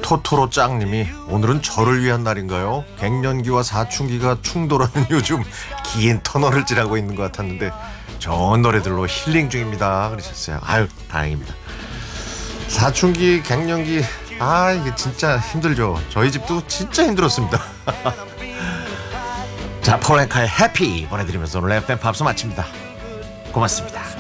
토토로 짱님이 오늘은 저를 위한 날인가요? 갱년기와 사춘기가 충돌하는 요즘 긴 터널을 지나고 있는 것 같았는데 좋은 노래들로 힐링 중입니다 그러셨어요. 아유 다행입니다. 사춘기 갱년기 이게 진짜 힘들죠. 저희 집도 진짜 힘들었습니다. 자 폴앤카의 해피 보내드리면서 오늘 FM 팝스 마칩니다. 고맙습니다.